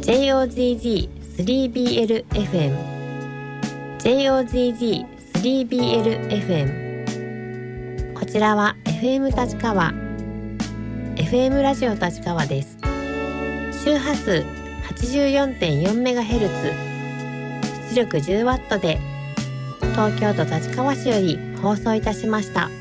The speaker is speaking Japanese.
JOZZ3BL-FM JOZZ3BL-FM こちらは FM 立川 FM ラジオ立川です。周波数 84.4MHz 出力 10W で東京都立川市より放送いたしました。